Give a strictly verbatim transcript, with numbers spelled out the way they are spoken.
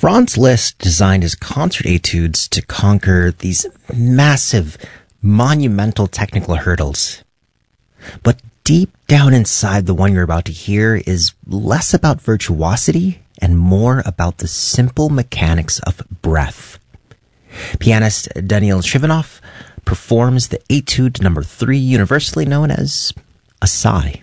Franz Liszt designed his concert etudes to conquer these massive, monumental technical hurdles. But deep down inside the one you're about to hear is less about virtuosity and more about the simple mechanics of breath. Pianist Daniil Trifonov performs the etude number three, universally known as a sigh.